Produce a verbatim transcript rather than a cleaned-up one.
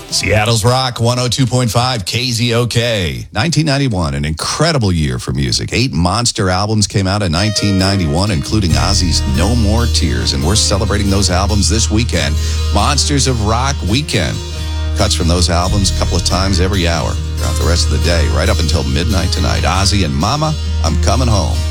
Seattle's Rock one oh two point five K Z O K. nineteen ninety-one, an incredible year for music. Eight monster albums came out in nineteen ninety-one, including Ozzy's No More Tears, and we're celebrating those albums this weekend. Monsters of Rock Weekend. Cuts from those albums a couple of times every hour throughout the rest of the day, right up until midnight tonight. Ozzy and Mama, I'm Coming Home.